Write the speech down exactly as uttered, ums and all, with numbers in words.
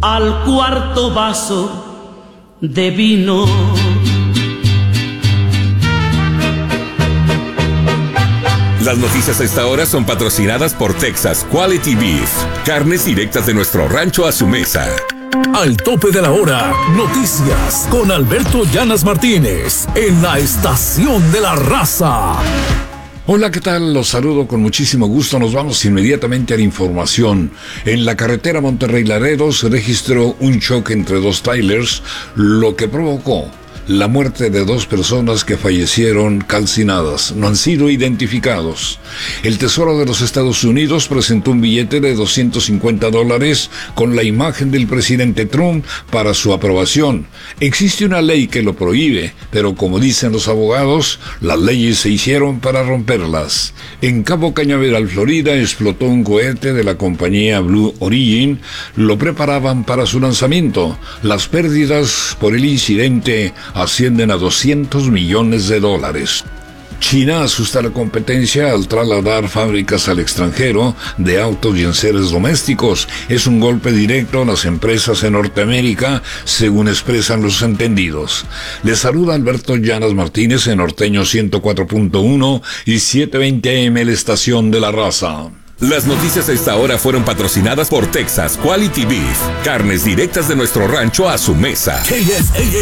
al cuarto vaso de vino. Las noticias a esta hora son patrocinadas por Texas Quality Beef. Carnes directas de nuestro rancho a su mesa. Al tope de la hora, noticias con Alberto Llanas Martínez en la Estación de la Raza. Hola, ¿qué tal? Los saludo con muchísimo gusto. Nos vamos inmediatamente a la información. En la carretera Monterrey-Laredo se registró un choque entre dos trailers, lo que provocó la muerte de dos personas que fallecieron calcinadas. No han sido identificados. El Tesoro de los Estados Unidos presentó un billete de doscientos cincuenta dólares con la imagen del presidente Trump para su aprobación. Existe una ley que lo prohíbe, pero como dicen los abogados, las leyes se hicieron para romperlas. En Cabo Cañaveral, Florida, explotó un cohete de la compañía Blue Origin. Lo preparaban para su lanzamiento. Las pérdidas por el incidente ascienden a doscientos millones de dólares. China asusta la competencia al trasladar fábricas al extranjero de autos y enseres domésticos. Es un golpe directo a las empresas en Norteamérica, según expresan los entendidos. Les saluda Alberto Llanas Martínez en Norteño ciento cuatro punto uno y setecientos veinte A M, la Estación de la Raza. Las noticias a esta hora fueron patrocinadas por Texas Quality Beef. Carnes directas de nuestro rancho a su mesa.